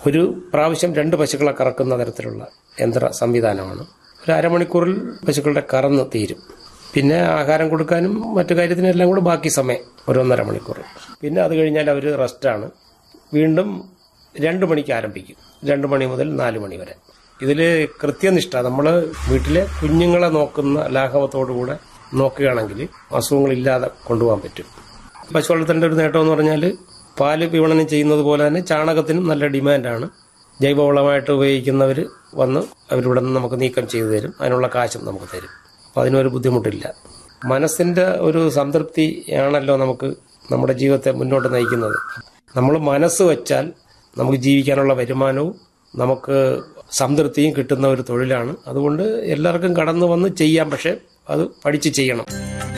ഒരു പ്രാവശ്യം 2 പശുക്കളെ കറക്കുന്ന തരത്തിലുള്ള യന്ത്ര സംവിധാനമാണ്. ഒരു അരമണിക്കൂറിൽ പശുക്കളുടെ കറന്ന് തീരും. പിന്നെ ആഹാരം കൊടുക്കാനും മറ്റു കാര്യത്തിനെല്ലാം കൂടെ ബാക്കി സമയം 1.5 മണിക്കൂർ. പിന്നെ അത് കഴിഞ്ഞാൽ അവർ റെസ്റ്റാണ്. വീണ്ടും 2 മണിക്ക് ആരംഭിക്കും. 2 മണി മുതൽ 4 മണി വരെ. ഇതിൽ കൃത്യനിഷ്ഠ, നമ്മൾ വീട്ടിലെ കുഞ്ഞുങ്ങളെ നോക്കുന്ന ലാഘവത്തോടുകൂടെ നോക്കുകയാണെങ്കിൽ അസുഖങ്ങളില്ലാതെ കൊണ്ടുപോകാൻ പറ്റും. പശു വളർത്തലിൻ്റെ ഒരു നേട്ടം എന്ന് പറഞ്ഞാൽ പാല് വിപണനം ചെയ്യുന്നത് പോലെ തന്നെ ചാണകത്തിനും നല്ല ഡിമാൻഡാണ്. ജൈവവളമായിട്ട് ഉപയോഗിക്കുന്നവർ വന്ന് അവരിവിടെ നിന്ന് നമുക്ക് നീക്കം ചെയ്തു തരും. അതിനുള്ള കാശും നമുക്ക് തരും. അപ്പോൾ അതിനൊരു ബുദ്ധിമുട്ടില്ല. മനസ്സിൻ്റെ ഒരു സംതൃപ്തിയാണല്ലോ നമുക്ക് നമ്മുടെ ജീവിതത്തെ മുന്നോട്ട് നയിക്കുന്നത്. നമ്മൾ മനസ്സ് വച്ചാൽ നമുക്ക് ജീവിക്കാനുള്ള വരുമാനവും നമുക്ക് സംതൃപ്തിയും കിട്ടുന്ന ഒരു തൊഴിലാണ്. അതുകൊണ്ട് എല്ലാവർക്കും കടന്നു വന്ന് ചെയ്യാം. പക്ഷെ അത് പഠിച്ച് ചെയ്യണം.